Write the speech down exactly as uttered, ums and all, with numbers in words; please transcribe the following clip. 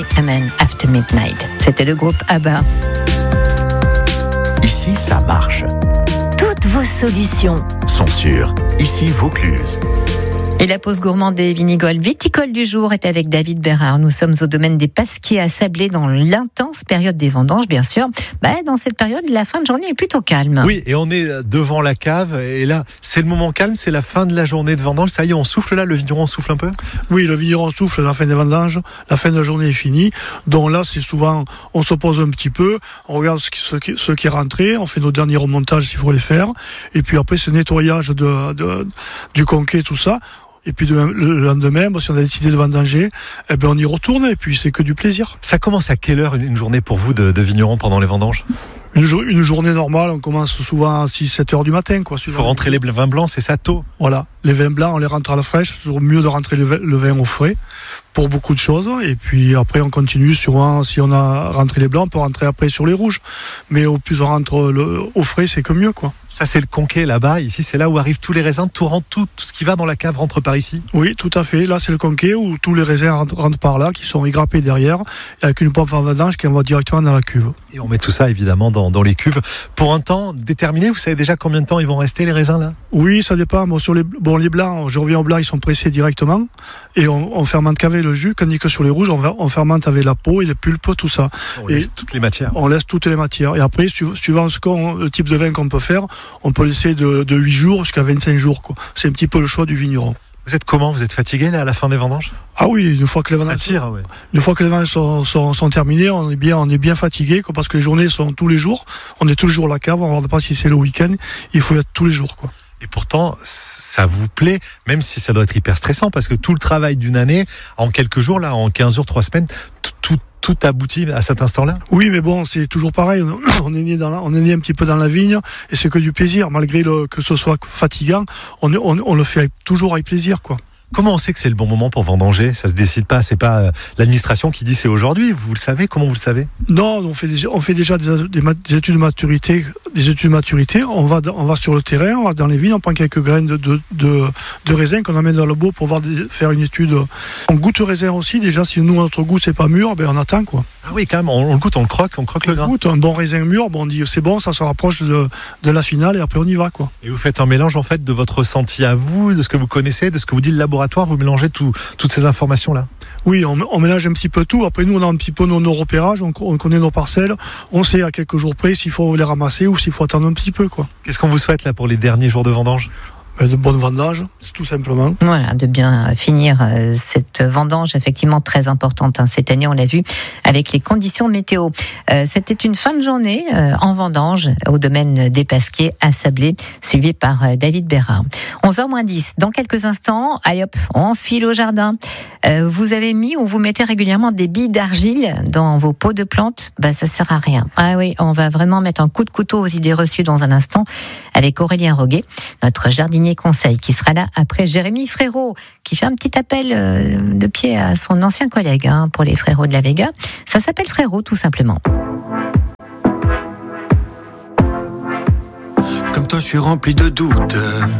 Amen After Midnight. C'était le groupe ABBA. Ici, ça marche. Toutes vos solutions Sont sûres. Ici, Vaucluse. Et la pause gourmande des vinicoles viticoles du jour est avec David Bérard. Nous sommes au domaine des Pasquiers à Sablé dans l'intense période des vendanges, bien sûr. Bah, dans cette période, la fin de journée est plutôt calme. Oui, et on est devant la cave. Et là, c'est le moment calme, c'est la fin de la journée de vendange. Ça y est, on souffle là, le vigneron souffle un peu ? Oui, le vigneron souffle à la fin des vendanges. La fin de la journée est finie. Donc là, c'est souvent, on se pose un petit peu, on regarde ce qui, ce qui, ce qui est rentré, on fait nos derniers remontages s'il faut les faire. Et puis après, ce nettoyage de, de, du conquet, tout ça. Et puis le lendemain, si on a décidé de vendanger, eh ben on y retourne et puis c'est que du plaisir. Ça commence à quelle heure une journée pour vous de, de vigneron pendant les vendanges ? Une, jo- une journée normale, on commence souvent à six sept heures du matin. Quoi, Il faut rentrer les vins blancs, c'est ça tôt ? Voilà, les vins blancs, on les rentre à la fraîche. C'est toujours mieux de rentrer le vin, le vin au frais pour beaucoup de choses. Et puis après, on continue sur si on a rentré les blancs, on peut rentrer après sur les rouges. Mais au plus on rentre le, au frais, c'est que mieux, quoi. Ça, c'est le conquet là-bas. Ici, c'est là où arrivent tous les raisins. Tout, rentre, tout, tout ce qui va dans la cave rentre par ici. Oui, tout à fait. Là, c'est le conquet où tous les raisins rentrent, rentrent par là, qui sont égrappés derrière, et avec une pompe en vendange qui envoie directement dans la cuve. Et on met tout ça, évidemment, dans, dans les cuves. Pour un temps déterminé, vous savez déjà combien de temps ils vont rester, les raisins, là ? Oui, ça dépend. Bon, sur les, bon, les blancs, je reviens aux blancs, ils sont pressés directement. Et on, on fermente qu'avec le jus, tandis que sur les rouges, on, on fermente avec la peau et les pulpes, tout ça. On et laisse toutes les matières. On laisse toutes les matières. Et après, suivant ce qu'on, le type de vin qu'on peut faire, on peut laisser de, de huit jours jusqu'à vingt-cinq jours, quoi. C'est un petit peu le choix du vigneron. Vous êtes comment ? Vous êtes fatigué, là, à la fin des vendanges ? Ah oui, une fois que les vendanges, Ça tire, oui. Une fois que les vendanges sont, sont, sont terminées, on est bien, on est bien fatigué, quoi, parce que les journées sont tous les jours. On est tous les jours à la cave, on ne regarde pas si c'est le week-end. Il faut y être tous les jours, quoi. Et pourtant, ça vous plaît, même si ça doit être hyper stressant, parce que tout le travail d'une année, en quelques jours, là, en quinze jours, trois semaines, tout, tout, tout aboutit à cet instant-là. Oui, mais bon, c'est toujours pareil. On est né dans la, on est né un petit peu dans la vigne, et c'est que du plaisir. Malgré le, que ce soit fatigant, on, on, on le fait avec, toujours avec plaisir, quoi. Comment on sait que c'est le bon moment pour vendanger ? Ça se décide pas, c'est pas euh, l'administration qui dit c'est aujourd'hui. Vous le savez ? Comment vous le savez ? Non, on fait déjà, on fait déjà des, des, des études de maturité, des études de maturité. On va, on va sur le terrain, on va dans les vignes, on prend quelques graines de, de, de, de raisin qu'on amène dans le beau pour voir des, faire une étude. On goûte le raisin aussi. Déjà, si nous notre goût c'est pas mûr, ben on attend, quoi. Ah oui, quand même. On, on le goûte, on le croque, on croque le grain. On goûte un bon raisin mûr, bon, on dit c'est bon, ça se rapproche de, de la finale et après on y va, quoi. Et vous faites un mélange en fait de votre ressenti à vous, de ce que vous connaissez, de ce que vous dit le laboratoire. Vous mélangez tout, toutes ces informations là. Oui, on, on mélange un petit peu tout. Après, nous, on a un petit peu nos, nos repérages, on, on connaît nos parcelles. On sait à quelques jours près s'il faut les ramasser ou s'il faut attendre un petit peu, quoi. Qu'est-ce qu'on vous souhaite là pour les derniers jours de vendange ? De bonnes vendanges, tout simplement. Voilà, de bien finir euh, cette vendange effectivement très importante, hein. Cette année, on l'a vu avec les conditions météo. Euh, c'était une fin de journée euh, en vendange au domaine des Pasquiers à Sablé, suivi par euh, David Bérard. onze heures moins dix, dans quelques instants, allez hop, on file au jardin. Euh, vous avez mis ou vous mettez régulièrement des billes d'argile dans vos pots de plantes ? Ben, ça sert à rien. Ah oui, on va vraiment mettre un coup de couteau aux idées reçues dans un instant avec Aurélien Roguet, notre jardinier conseil, qui sera là après Jérémy Frérot, qui fait un petit appel de pied à son ancien collègue, hein, pour les frérots de la Vega. Ça s'appelle Frérot, tout simplement. Comme toi, je suis rempli de doutes.